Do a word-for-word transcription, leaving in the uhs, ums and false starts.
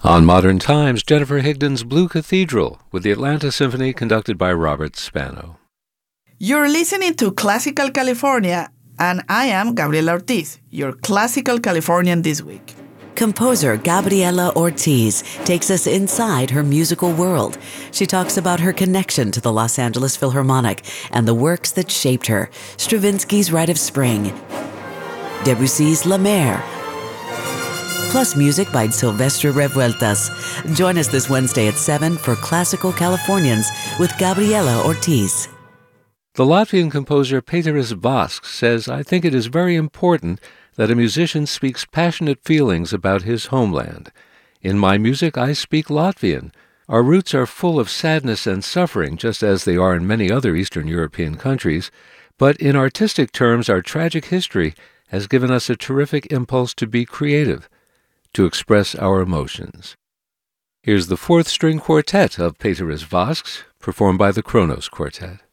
On Modern Times, Jennifer Higdon's Blue Cathedral with the Atlanta Symphony conducted by Robert Spano. You're listening to Classical California, and I am Gabriela Ortiz, your Classical Californian this week. Composer Gabriela Ortiz takes us inside her musical world. She talks about her connection to the Los Angeles Philharmonic and the works that shaped her. Stravinsky's Rite of Spring, Debussy's La Mer, plus music by Silvestre Revueltas. Join us this Wednesday at seven for Classical Californians with Gabriela Ortiz. The Latvian composer Pēteris Vasks says, "I think it is very important that a musician speaks passionate feelings about his homeland. In my music, I speak Latvian. Our roots are full of sadness and suffering, just as they are in many other Eastern European countries. But in artistic terms, our tragic history has given us a terrific impulse to be creative, to express our emotions." Here's the fourth string quartet of Pēteris Vasks, performed by the Kronos Quartet.